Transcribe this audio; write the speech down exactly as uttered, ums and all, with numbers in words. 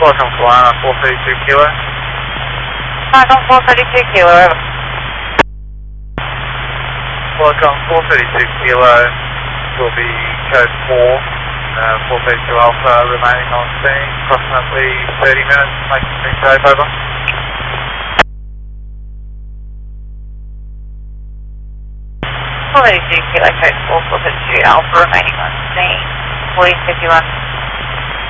Welcome to Lima, four thirty-two kilo. Welcome four thirty-two kilo. Welcome four thirty-two kilo. Will be code four. Uh, four thirty-two Alpha remaining on scene. Approximately thirty minutes. Making things safe, over. four thirty-two kilo code four, four thirty-two Alpha remaining on scene. forty fifty-one.